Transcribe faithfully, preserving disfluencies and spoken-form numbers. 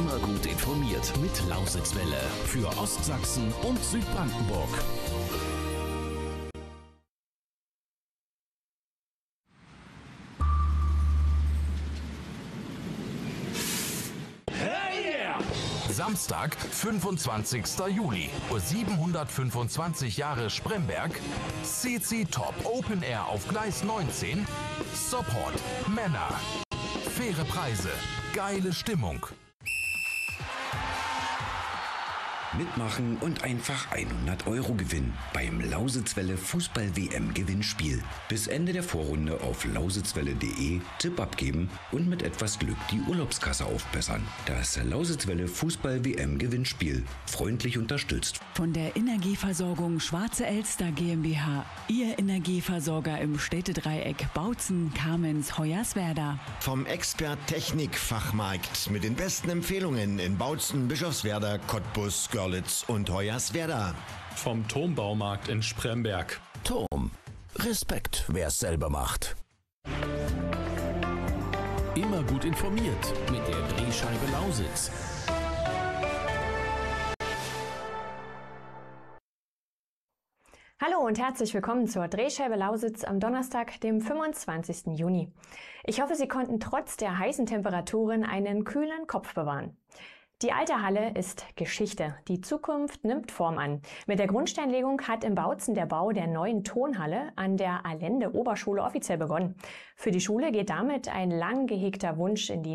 Immer gut informiert mit Lausitzwelle für Ostsachsen und Südbrandenburg. Samstag, fünfundzwanzigster Juli, siebenhundertfünfundzwanzig Jahre Spremberg, C C Top Open Air auf Gleis neunzehn, Support, Männer, faire Preise, geile Stimmung. Mitmachen und einfach hundert Euro gewinnen beim Lausitzwelle Fußball-W M-Gewinnspiel. Bis Ende der Vorrunde auf lausitzwelle punkt de Tipp abgeben und mit etwas Glück die Urlaubskasse aufbessern. Das Lausitzwelle Fußball-W M-Gewinnspiel. Freundlich unterstützt von der Energieversorgung Schwarze Elster GmbH. Ihr Energieversorger im Städtedreieck Bautzen, Kamenz, Hoyerswerda. Vom Expert Technik Fachmarkt mit den besten Empfehlungen in Bautzen, Bischofswerda, Cottbus, Görlitz und Hoyerswerda. Vom Turmbaumarkt in Spremberg. Turm. Respekt, wer es selber macht. Immer gut informiert mit der Drehscheibe Lausitz. Hallo und herzlich willkommen zur Drehscheibe Lausitz am Donnerstag, dem fünfundzwanzigsten Juni. Ich hoffe, Sie konnten trotz der heißen Temperaturen einen kühlen Kopf bewahren. Die alte Halle ist Geschichte. Die Zukunft nimmt Form an. Mit der Grundsteinlegung hat in Bautzen der Bau der neuen Turnhalle an der Allende Oberschule offiziell begonnen. Für die Schule geht damit ein lang gehegter Wunsch in die